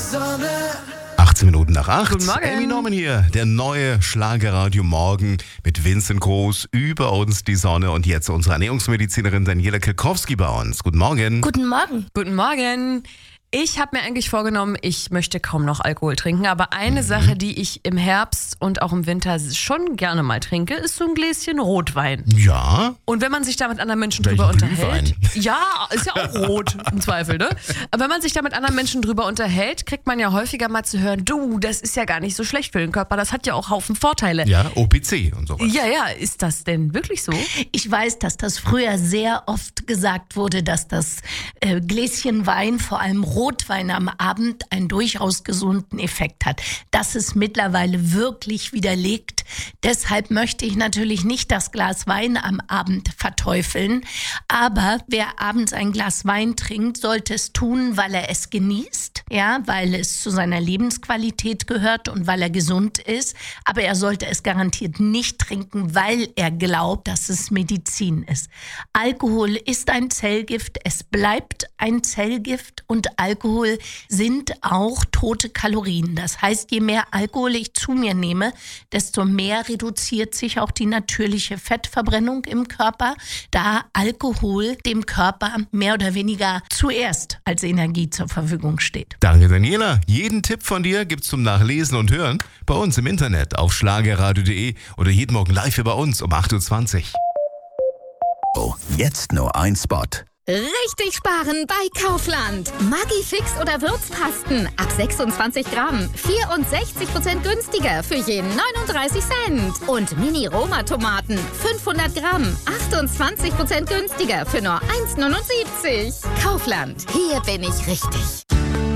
Sonne. 18 Minuten nach 8. Guten Morgen. Amy Norman hier. Der neue Schlagerradio Morgen mit Vincent Groß, über uns die Sonne und jetzt unsere Ernährungsmedizinerin Daniela Kilkowski bei uns. Guten Morgen. Guten Morgen. Guten Morgen. Ich habe mir eigentlich vorgenommen, ich möchte kaum noch Alkohol trinken, aber eine Sache, die ich im Herbst und auch im Winter schon gerne mal trinke, ist so ein Gläschen Rotwein. Ja. Und wenn man sich da mit anderen Menschen Welchen drüber unterhält, Glühwein? ja, ist ja auch rot im Zweifel, ne? Aber wenn man sich da mit anderen Menschen drüber unterhält, kriegt man ja häufiger mal zu hören, du, das ist ja gar nicht so schlecht für den Körper, das hat ja auch Haufen Vorteile. Ja, OPC und sowas. Ja, ist das denn wirklich so? Ich weiß, dass das früher sehr oft gesagt wurde, dass das Gläschen Wein, vor allem Rotwein am Abend, einen durchaus gesunden Effekt hat. Das ist mittlerweile wirklich widerlegt. Deshalb möchte ich natürlich nicht das Glas Wein am Abend verteufeln. Aber wer abends ein Glas Wein trinkt, sollte es tun, weil er es genießt, ja, weil es zu seiner Lebensqualität gehört und weil er gesund ist. Aber er sollte es garantiert nicht trinken, weil er glaubt, dass es Medizin ist. Alkohol ist ein Zellgift, es bleibt ein Zellgift und Alkohol sind auch tote Kalorien. Das heißt, je mehr Alkohol ich zu mir nehme, desto mehr reduziert sich auch die natürliche Fettverbrennung im Körper, da Alkohol dem Körper mehr oder weniger zuerst als Energie zur Verfügung steht. Danke, Daniela. Jeden Tipp von dir gibt's zum Nachlesen und Hören bei uns im Internet auf schlagerradio.de oder jeden Morgen live hier bei uns um 8.20 Uhr. Oh, jetzt nur ein Spot. Richtig sparen bei Kaufland. Maggi-Fix oder Würzpasten ab 26 Gramm. 64% günstiger für jeden 39 Cent. Und Mini-Roma-Tomaten 500 Gramm. 28% günstiger für nur 1,79. Kaufland, hier bin ich richtig.